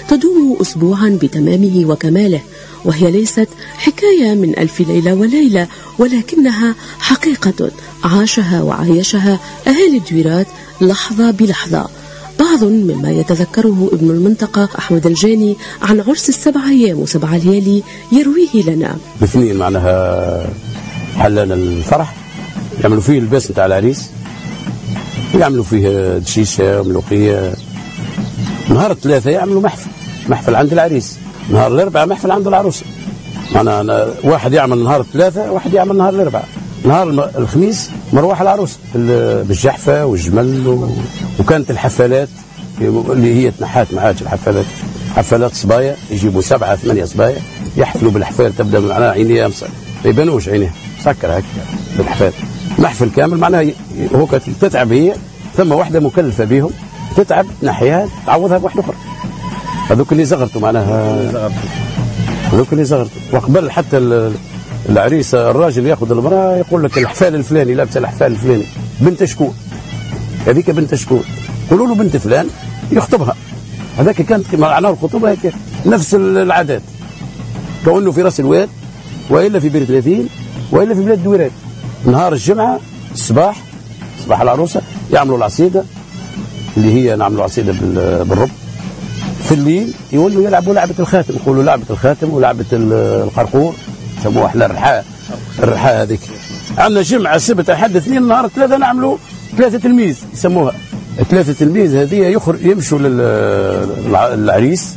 تدوم أسبوعا بتمامه وكماله، وهي ليست حكاية من ألف ليلة وليلة، ولكنها حقيقة عاشها وعايشها أهالي الدويرات لحظة بلحظة. بعض مما يتذكره ابن المنطقة أحمد الجاني عن عرس ال7 أيام و7 ليالي يرويه لنا. باثنين معناها حلال الفرح، يعملوا فيه الباس نتاع العريس، ويعملوا فيه دشيشة وملوخية. نهار الثلاثة يعملوا محفل عند العريس، نهار الأربعاء محفل عند العروسة. أنا واحد يعمل نهار الثلاثة، واحد يعمل نهار الأربعاء. نهار الخميس مروح العروس بالجحفة والجمل وكانت الحفلات اللي هي تنحات ما عادش الحفلات، حفلات صبايا يجيبوا 7 8 صبايا يحفلوا بالحفال، تبدا معناها عينيها ما يبانوش عينيها مسكر هكا بالحفال، محفل كامل معناها. هو كانت تتعب هي، ثم واحدة مكلفة بهم تتعب تنحيها تعوضها بواحدة أخرى. هذوك اللي زغرتوا معناها، هذوك اللي زغرتوا. وقبل حتى العريس الراجل ياخذ المرأة يقول لك الحفال الفلاني لابسه الحفال الفلاني، بنت شكون؟ هذيك بنت شكون؟ قولوا له بنت فلان يخطبها. هذاك كانت معناه الخطوبة هيك نفس العادات، كأنه في راس الواد والا في بير 30 والا في بلاد الدويرات. نهار الجمعة صباح العروسة يعملوا العصيدة اللي هي نعملوا عصيدة بالرب. في الليل يولوا يلعبوا لعبة الخاتم، يقولوا لعبة الخاتم ولعبة القرقور، سموها احنا الرحاء هذيك. عندنا جمعة سبت أحد اثنين نهار الثلاثة نعملوا 3 تلميذ يسموها. 3 تلميذ هذه يمشوا للعريس،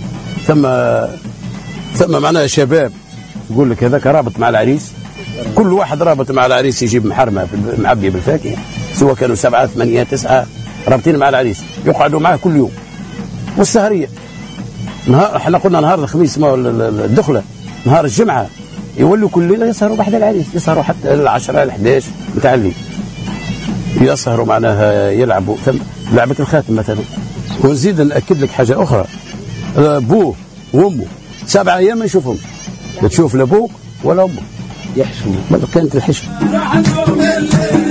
ثم معناها شباب يقول لك هذاك رابط مع العريس، كل واحد رابط مع العريس يجيب محرمة معبية بالفاكهة، سواء كانوا 7 8 9 رابطين مع العريس يقعدوا معه كل يوم. والسهرية احنا قلنا نهار الخميس ما الدخلة، نهار الجمعة يولوا كل ليلة يسهروا بحد العريس، يسهروا حتى 10 11 نتاع الليل، يسهروا معناها يلعبوا لعبة الخاتم مثلا. ونزيد نأكد لك حاجة أخرى، أبوه وأمه 7 أيام ما يشوفهم، لا تشوف لا أبوك ولا أمك، يحشموا كانت الحشم.